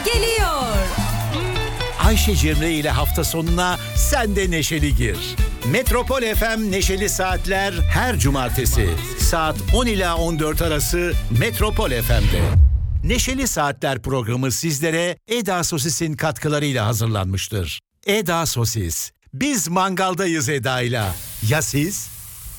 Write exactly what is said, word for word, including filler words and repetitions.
geliyor. Ayşe Cemre ile hafta sonuna sen de neşeli gir. Metropol F M Neşeli Saatler her cumartesi saat on ila on dört arası Metropol F M'de. Neşeli Saatler programı sizlere Eda Sosis'in katkılarıyla hazırlanmıştır. Eda Sosis. Biz mangaldayız Eda'yla. Ya siz?